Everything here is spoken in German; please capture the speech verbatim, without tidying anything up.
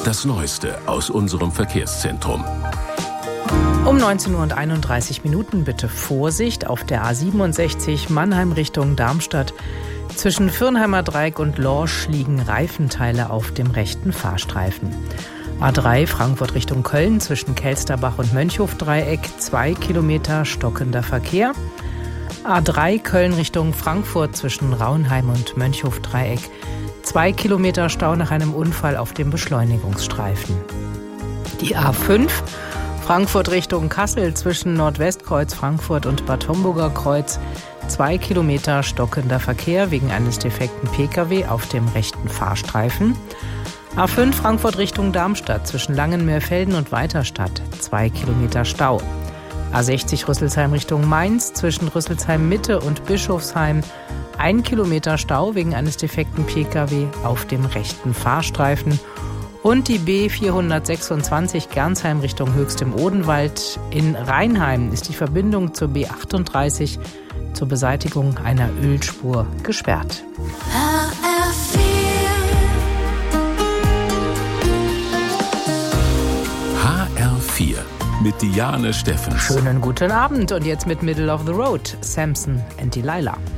Das Neueste aus unserem Verkehrszentrum. Um neunzehn Uhr einunddreißig Minuten bitte Vorsicht auf der A siebenundsechzig Mannheim Richtung Darmstadt. Zwischen Fürnheimer Dreieck und Lorsch liegen Reifenteile auf dem rechten Fahrstreifen. A drei Frankfurt Richtung Köln zwischen Kelsterbach und Mönchhof-Dreieck, zwei Kilometer stockender Verkehr. A drei Köln Richtung Frankfurt zwischen Raunheim und Mönchhof-Dreieck, zwei Kilometer Stau nach einem Unfall auf dem Beschleunigungsstreifen. Die A fünf Frankfurt Richtung Kassel zwischen Nordwestkreuz Frankfurt und Bad Homburger Kreuz, zwei Kilometer stockender Verkehr wegen eines defekten Pkw auf dem rechten Fahrstreifen. A fünf Frankfurt Richtung Darmstadt zwischen Langenmeerfelden und Weiterstadt, zwei Kilometer Stau. A sechzig Rüsselsheim Richtung Mainz zwischen Rüsselsheim Mitte und Bischofsheim, ein Kilometer Stau wegen eines defekten Pkw auf dem rechten Fahrstreifen. Und die B vierhundertsechsundzwanzig Gernsheim Richtung Höchst im Odenwald. In Rheinheim ist die Verbindung zur B achtunddreißig zur Beseitigung einer Ölspur gesperrt. H R vier. H R vier mit Diane Steffens. Schönen guten Abend und jetzt mit Middle of the Road, Samson and Delilah.